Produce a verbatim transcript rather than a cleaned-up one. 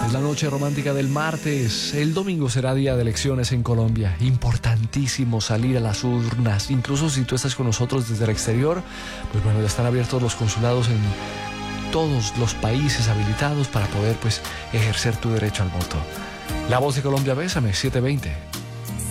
Es la noche romántica del martes. El domingo será día de elecciones en Colombia. Importantísimo salir a las urnas. Incluso si tú estás con nosotros desde el exterior, pues bueno, ya están abiertos los consulados en todos los países habilitados para poder pues ejercer tu derecho al voto. La Voz de Colombia, bésame, siete veinte.